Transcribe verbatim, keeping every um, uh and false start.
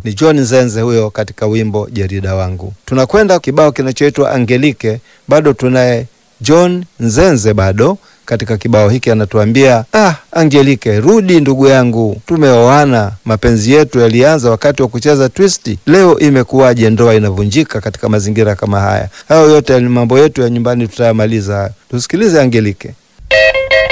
Ni John Nzenze huyo katika wimbo Jarida Wangu. Tunakwenda kibao kinachoitwa Angelike, bado tunaye John Nzenze bado katika kibao hiki anatuambia, ah, Angelike, rudi ndugu yangu, tumeoana, mapenzi yetu yalianza wakati wa kucheza twisti, leo imekuwaje ndoa inavunjika katika mazingira kama haya. Hayo yote ni mambo yetu ya nyumbani, tutayamaliza. Tusikilize Angelike.